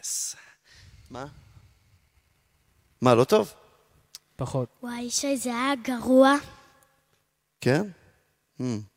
יס. מה? מה, לא טוב? פחות. וואי, שי, זה היה גרוע. כן?